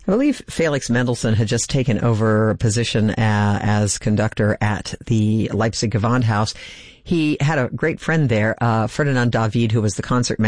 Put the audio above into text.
I believe Felix Mendelssohn had just taken over a position as conductor at the Leipzig Gewandhaus. He had a great friend there, Ferdinand David, who was the concert